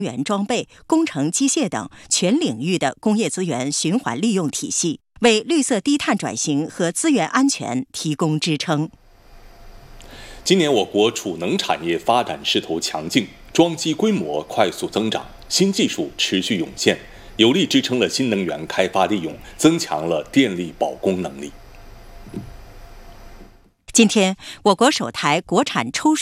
源装备、工程机械等全领域的工业资源循环利用体系，为绿色低碳转型和资源安全提供支撑。 今年我国储能产业发展势头强劲，装机规模快速增长，新技术持续涌现，有力支撑了新能源开发利用，增强了电力保供能力。 今天，我国首台国产抽水